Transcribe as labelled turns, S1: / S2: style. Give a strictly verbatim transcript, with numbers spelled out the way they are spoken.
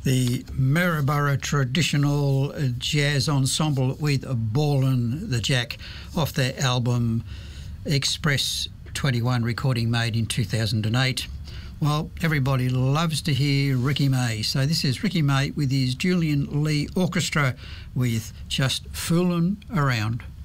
S1: the Maryborough Traditional Jazz Ensemble with Ballin' the Jack off their album Express twenty-one, recording made in two thousand eight. Well, everybody loves to hear Ricky May, so this is Ricky May with his Julian Lee Orchestra with Just Foolin' Around.